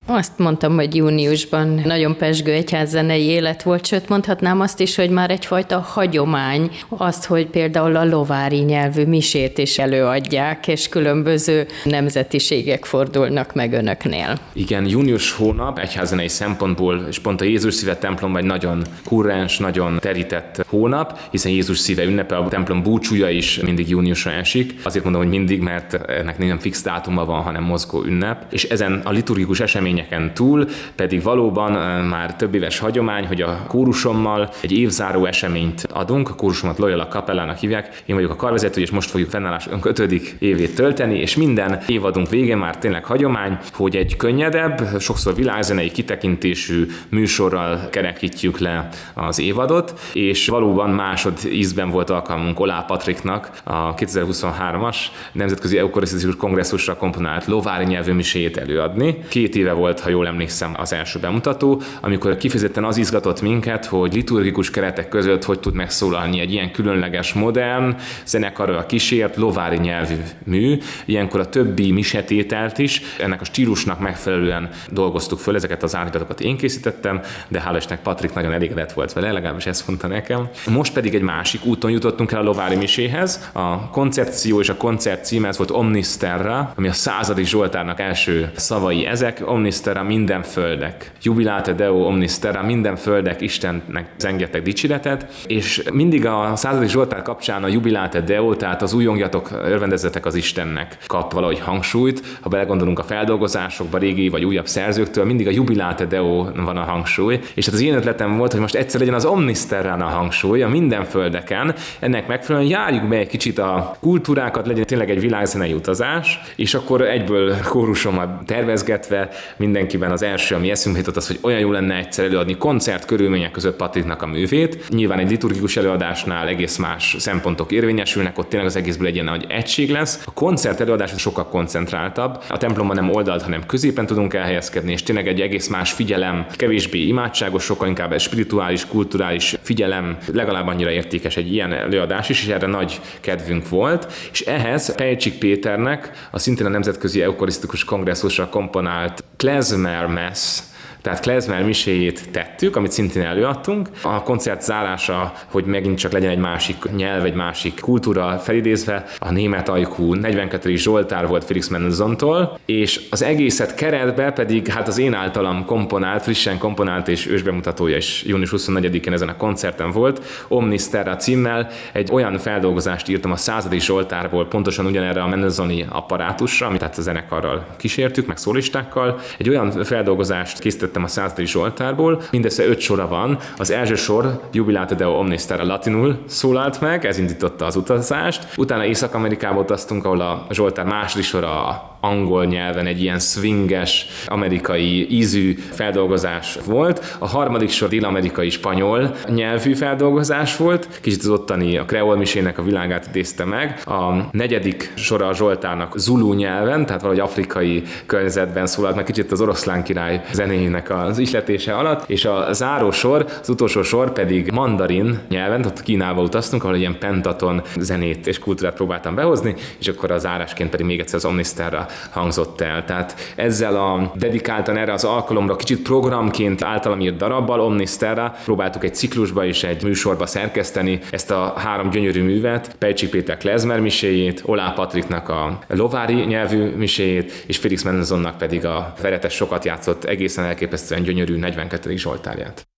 Azt mondtam, hogy júniusban nagyon pezsgő egyházzenei élet volt, sőt mondhatnám azt is, hogy már egyfajta hagyomány azt, hogy például a lovári nyelvű misét is előadják, és különböző nemzetiségek fordulnak meg önöknél. Igen, június hónap egyházzenei szempontból, és pont a Jézus szíve templomban egy nagyon kurrens, nagyon terített hónap, hiszen Jézus szíve ünnepe, a templom búcsúja is mindig júniusra esik. Azért mondom, hogy mindig, mert ennek nem fix dátuma van, hanem mozgó ünnep. És ezen a liturgikus eseményeken túl pedig valóban már több éves hagyomány, hogy a kórusommal egy évzáró eseményt adunk. A kórusomat Loyola Kapellának hívják. Én vagyok a karvezető, és most fogjuk fennállásunk 5. évét tölteni, és minden évadunk végén már tényleg hagyomány, hogy egy könnyedebb, sokszor világzenei kitekintésű műsorral kerekítjük le az évadot, és valóban másod ízben volt alkalmunk Olá Patriknak a 2023-as Nemzetközi Eukarisztikus Kongresszusra komponált lovári nyelvű miséjét előadni. 2 éve volt, ha jól emlékszem, az első bemutató, amikor kifejezetten az izgatott minket, hogy liturgikus keretek között hogy tud megszólalni egy ilyen különleges, modern, zenekarral kísért, lovári nyelvű mű. Ilyenkor a többi misetételt is ennek a stílusnak megfelelően dolgoztuk föl, ezeket az átiratokat én készítettem, de hála Istennek Patrik nagyon elégedett volt vele, legalábbis ezt mondta nekem. Most pedig egy másik úton jutottunk el a lovári miséhez. A koncepció és a koncert címe ez volt Omnis Terra, ami a 100. Zsoltárnak első szavai ezek, Omnis Terra, minden földek. Jubilate Deo Omnis Terra, minden földek, Istennek zengjetek dicséretet, és mindig a 100. Zsoltár kapcsán a Jubilate Deo, tehát az újongjatok, örvendezzetek az Istennek kap valahogy hangsúlyt. Ha belegondolunk a feldolgozásokba, régi vagy újabb szerzőktől, mindig a Jubilate Deo van a hangsúly, és hát az én ötletem volt, hogy most egyszer legyen az Omnis Terrán a hangsúly, a minden földeken. Ennek megfelelően járjuk be egy kicsit a kultúrákat, legyen tényleg egy világzenei utazás, és akkor egyből kórusommal tervezgetve mindenkiben az első, ami eszünkbe jutott, az, hogy olyan jó lenne egyszer előadni koncert körülmények között Patriknak a művét. Nyilván egy liturgikus előadásnál egész más szempontok érvényesülnek, ott tényleg az egészből egy ilyen nagy egység lesz. A koncert előadás sokkal koncentráltabb. A templomban nem oldalt, hanem középen tudunk elhelyezkedni, és tényleg egy egész más figyelem, kevésbé imádságos, sokkal inkább egy spirituális, kulturális figyelem, legalább annyira értékes egy ilyen előadás is, és erre nagy kedvünk volt. És ehhez Pejcsik Péternek a szintén a Nemzetközi Eukarisztikus Kongresszusra komponált Klezmer Mass, tehát klezmer miséjét tettük, amit szintén előadtunk. A koncert zárása, hogy megint csak legyen egy másik nyelv, egy másik kultúra felidézve, a német ajkú 42. Zsoltár volt Felix Mendelssohn-tól, és az egészet keretbe pedig hát az én általam komponált, frissen komponált és ősbemutatója is június 24-én ezen a koncerten volt, Omnis Terra címmel egy olyan feldolgozást írtam a 100. Zsoltárból, pontosan ugyanerre a Mendelssohn-i apparátusra, amit tehát a zenekarral kísértük, meg szólistákkal. Egy olyan feldolgozást készítettem a 100. Zsoltárból, mindössze 5 sora van. Az első sor, Jubilate Deo Omnis Terra latinul szólalt meg, ez indította az utazást. Utána Észak-Amerikába utaztunk, ahol a Zsoltár második sora angol nyelven egy ilyen swinges, amerikai ízű feldolgozás volt. A harmadik sor dél-amerikai spanyol nyelvű feldolgozás volt. Kicsit az ottani, a kreol misének a világát idézte meg. A negyedik sora a Zsoltárnak zulu nyelven, tehát valahogy afrikai környezetben szólalt meg, kicsit az oroszlán király zenéjének az ihletése alatt, és a záró sor, az utolsó sor pedig mandarin nyelven, ott Kínába utaztunk, ahol egy ilyen pentaton zenét és kultúrát próbáltam behozni, és akkor a zárásként pedig még egyszer az Omnis Terra hangzott el. Tehát ezzel a dedikáltan erre az alkalomra kicsit programként általam írt darabbal, Omnis Terra, próbáltuk egy ciklusba és egy műsorba szerkeszteni ezt a 3 gyönyörű művet, Pejcsik Péter klezmer miséjét, Olá Patriknak a lovári nyelvű miséjét, és Felix Mendelssohnnak pedig a veretes sokat játszott egészen elképesztően gyönyörű 42. Zsoltárját.